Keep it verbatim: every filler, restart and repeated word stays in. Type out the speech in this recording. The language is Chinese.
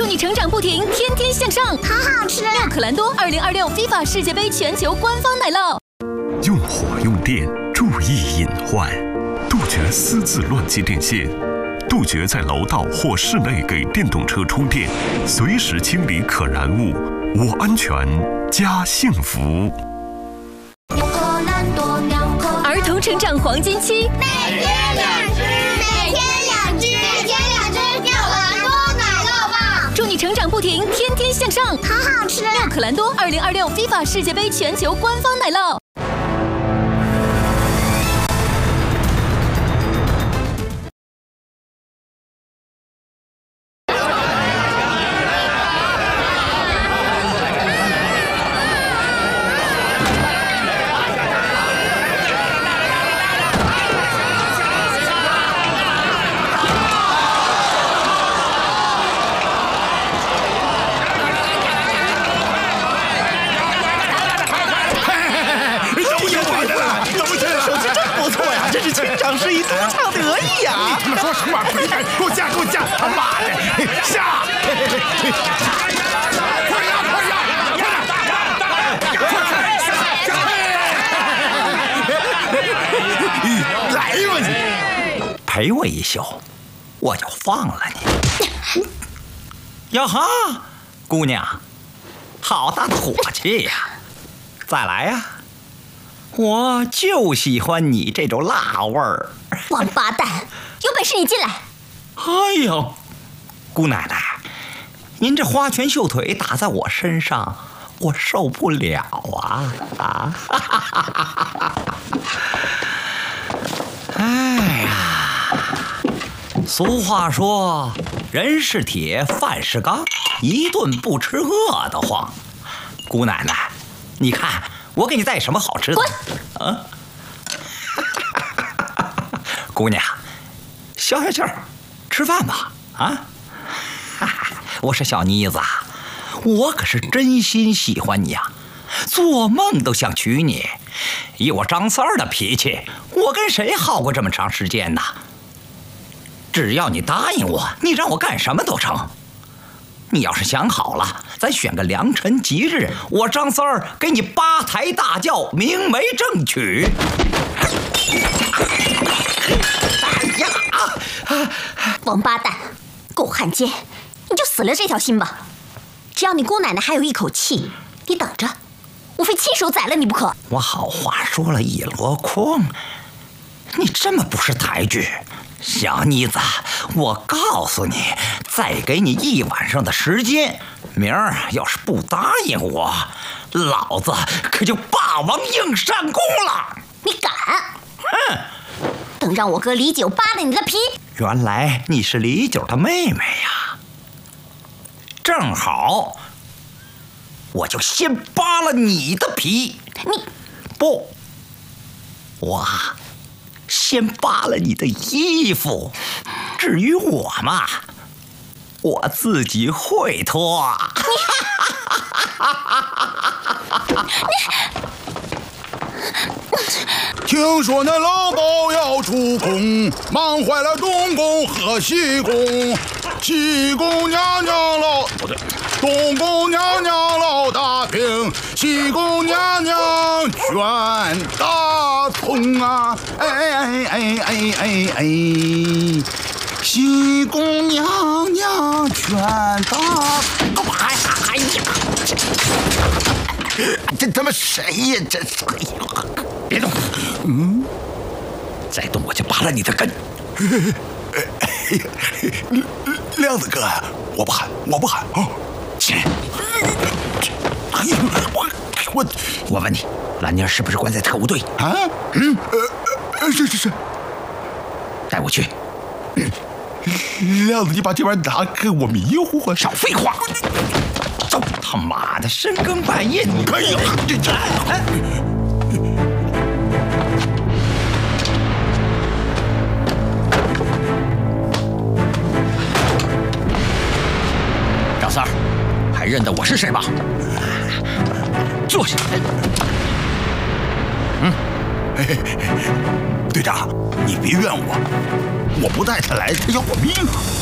祝你成长不停，天天向上。 好好吃！ 妙可蓝多二零二六 FIFA 世界杯全球官方奶酪。 用火用电，注意隐患，杜绝私自乱接电线，杜绝在楼道或室内给电动车充电，随时清理可燃物。我安全，家幸福。 儿童成长黄金期， 每天两只，每天两只，每天两只妙可蓝多奶酪棒， 祝你成长不停，天天向上。 好好吃！ 妙可蓝多二零二六 FIFA 世界杯全球官方奶酪。 长是一多唱得意呀！ 你他妈说什么？滚开！给我下，给我下！他妈的，下！快呀，快呀，快！来吧你！ 陪我一宿，我就放了你。哟哈，姑娘，好大的火气呀！再来呀！我就喜欢你这种辣味儿！ 王八蛋，有本事你进来！ 哎呦，姑奶奶，您这花拳绣腿打在我身上，我受不了啊！啊！哎呀，俗话说，人是铁，饭是钢，一顿不吃饿得慌。姑奶奶，你看。我给你带什么好吃的？ 滚！ 啊！姑娘，消消气儿，吃饭吧。啊！我说小妮子，我可是真心喜欢你呀，做梦都想娶你。以我张三儿的脾气，我跟谁耗过这么长时间呢？只要你答应我，你让我干什么都成。你要是想好了，咱选个良辰吉日，我张三儿给你八抬大轿，明媒正娶。哎呀！ 王八蛋，狗汉奸，你就死了这条心吧！只要你姑奶奶还有一口气，你等着，我非亲手宰了你不可！ 我好话说了一箩筐，你这么不识抬举。小妮子，我告诉你，再给你一晚上的时间，明儿要是不答应我，老子可就霸王硬上弓了！ 你敢？ 哼！ 等让我哥李九扒了你的皮！ 原来你是李九的妹妹呀！正好，我就先扒了你的皮。 你不，我先扒了你的衣服，至于我嘛，我自己会脱。 听说那老鸨要出宫，忙坏了东宫和西宫。西宫娘娘老不对，东宫娘娘老大病，西宫娘娘卷大葱啊！哎哎哎哎哎哎，西宫娘娘卷大， 哎呀哎呀！ 这他妈谁呀？这哎呀！ 别动！嗯，再动我就拔了你的根。 亮子哥，我不喊，我不喊啊！ 起来！ 哎呦，我我我问你，兰妮儿是不是关在特务队？ 啊？嗯，呃呃，是是是， 带我去。 亮子，你把这玩意拿开，我迷糊啊！ 少废话！走他妈的，深更半夜！ 哎呀，这这。 张三儿，还认得我是谁吗？坐下。嗯， 嘿嘿嘿，队长，你别怨我，我不带他来，他要我命啊！